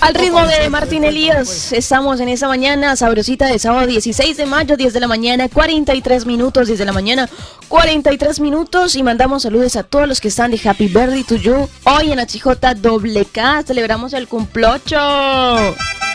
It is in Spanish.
Al ritmo de Martín Elías, estamos en esa mañana sabrosita de sábado 16 de mayo, 10 de la mañana, 43 minutos, 10 de la mañana, 43 minutos, y mandamos saludos a todos los que están de Happy Birthday to You. Hoy en HJWK celebramos el cumplocho.